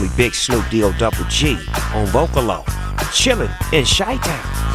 Big Snoop D-O double G on Vocalo, chillin' in Chi-Town.